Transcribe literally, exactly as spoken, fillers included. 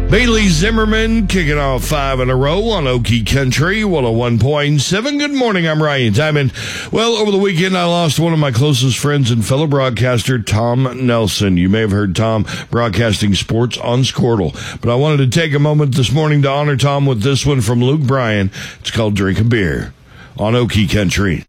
Bailey Zimmerman kicking off five in a row on Okie Country, one oh one point seven. Good morning, I'm Ryan Diamond. Well, over the weekend, I lost one of my closest friends and fellow broadcaster, Tom Nelson. You may have heard Tom broadcasting sports on Squirtle, but I wanted to take a moment this morning to honor Tom with this one from Luke Bryan. It's called Drink a Beer on Okie Country.